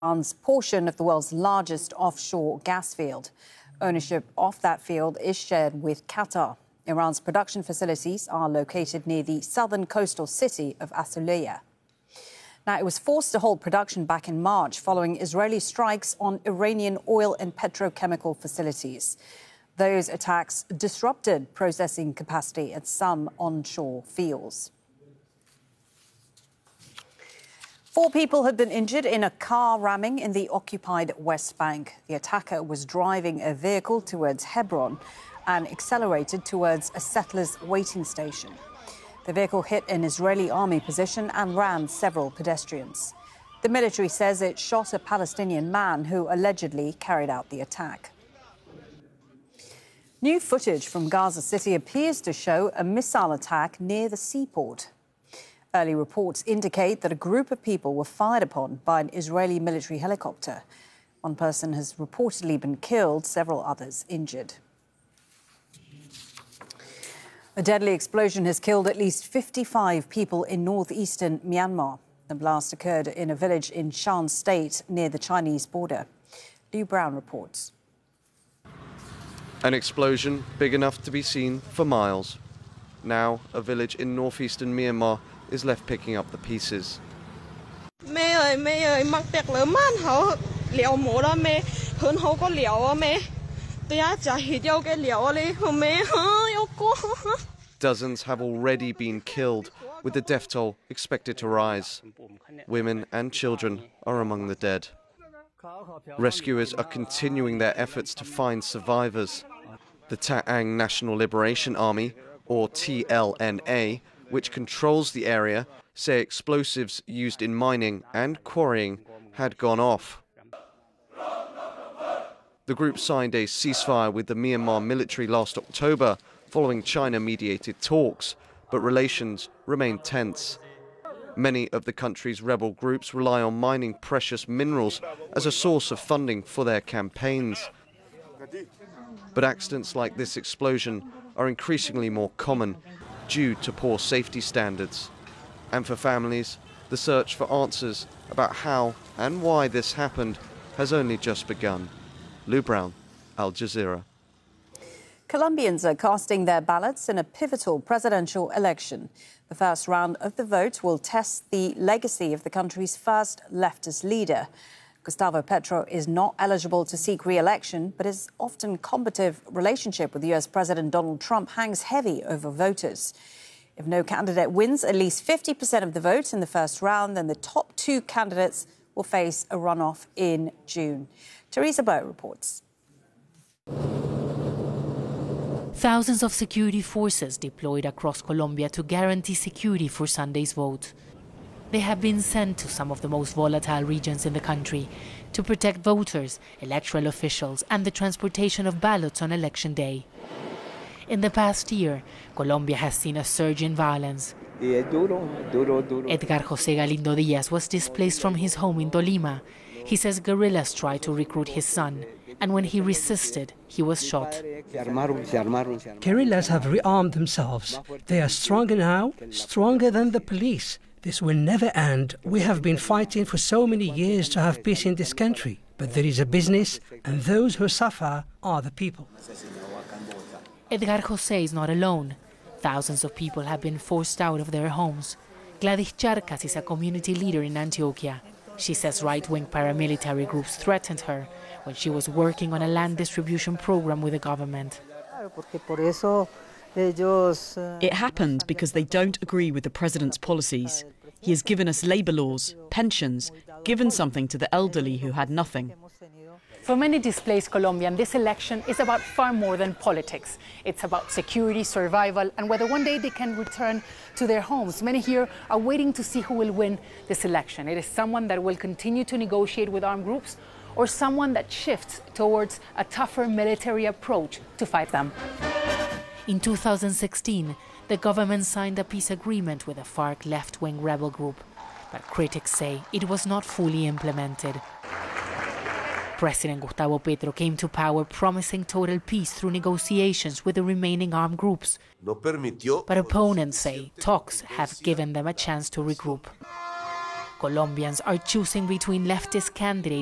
Iran's portion of the world's largest offshore gas field. Ownership of that field is shared with Qatar. Iran's production facilities are located near the southern coastal city of Asuluya. Now, it was forced to hold production back in March following Israeli strikes on Iranian oil and petrochemical facilities. Those attacks disrupted processing capacity at some onshore fields. 4 people have been injured in a car ramming in the occupied West Bank. The attacker was driving a vehicle towards Hebron and accelerated towards a settlers' waiting station. The vehicle hit an Israeli army position and ran several pedestrians. The military says it shot a Palestinian man who allegedly carried out the attack. New footage from Gaza City appears to show a missile attack near the seaport. Early reports indicate that a group of people were fired upon by an Israeli military helicopter. One person has reportedly been killed, several others injured. A deadly explosion has killed at least 55 people in northeastern Myanmar. The blast occurred in a village in Shan State near the Chinese border. Liu Brown reports. An explosion big enough to be seen for miles. Now, a village in northeastern Myanmar is left picking up the pieces. Dozens have already been killed, with the death toll expected to rise. Women and children are among the dead. Rescuers are continuing their efforts to find survivors. The Ta'ang National Liberation Army, or TLNA, which controls the area, say explosives used in mining and quarrying had gone off. The group signed a ceasefire with the Myanmar military last October following China-mediated talks, but relations remain tense. Many of the country's rebel groups rely on mining precious minerals as a source of funding for their campaigns. But accidents like this explosion are increasingly more common due to poor safety standards. And for families, the search for answers about how and why this happened has only just begun. Liu Brown, Al Jazeera. Colombians are casting their ballots in a pivotal presidential election. The first round of the vote will test the legacy of the country's first leftist leader. Gustavo Petro is not eligible to seek re-election, but his often combative relationship with US President Donald Trump hangs heavy over voters. If no candidate wins at least 50% of the vote in the first round, then the top 2 candidates will face a runoff in June. Teresa Bowe reports. Thousands of security forces deployed across Colombia to guarantee security for Sunday's vote. They have been sent to some of the most volatile regions in the country to protect voters, electoral officials, and the transportation of ballots on election day. In the past year, Colombia has seen a surge in violence. Edgar José Galindo Díaz was displaced from his home in Tolima. He says guerrillas tried to recruit his son, and when he resisted, he was shot. Guerrillas have rearmed themselves. They are stronger now, stronger than the police. This will never end. We have been fighting for so many years to have peace in this country. But there is a business, and those who suffer are the people. Edgar José is not alone. Thousands of people have been forced out of their homes. Gladys Charcas is a community leader in Antioquia. She says right-wing paramilitary groups threatened her when she was working on a land distribution program with the government. It happened because they don't agree with the president's policies. He has given us labour laws, pensions, given something to the elderly who had nothing. For many displaced Colombians, this election is about far more than politics. It's about security, survival, and whether one day they can return to their homes. Many here are waiting to see who will win this election. It is someone that will continue to negotiate with armed groups or someone that shifts towards a tougher military approach to fight them. In 2016, the government signed a peace agreement with the FARC left-wing rebel group, but critics say it was not fully implemented. President Gustavo Petro came to power promising total peace through negotiations with the remaining armed groups. But opponents say talks have given them a chance to regroup. Colombians are choosing between leftist candidates